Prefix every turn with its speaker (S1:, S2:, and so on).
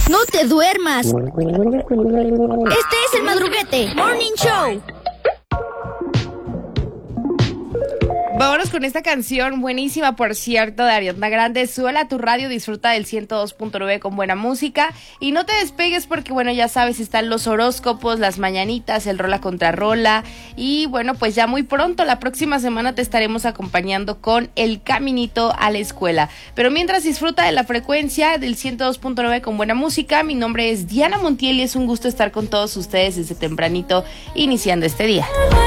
S1: No te duermas. Este es el Madruguete Morning Show.
S2: Vámonos con esta canción buenísima, por cierto, de Ariana Grande. Súbela a tu radio, disfruta del 102.9 con buena música. Y no te despegues porque, bueno, ya sabes, están los horóscopos, las mañanitas, el rola contra rola. Y bueno, pues ya muy pronto, la próxima semana te estaremos acompañando con el caminito a la escuela. Pero mientras, disfruta de la frecuencia del 102.9 con buena música. Mi nombre es Diana Montiel y es un gusto estar con todos ustedes desde tempranito, iniciando este día.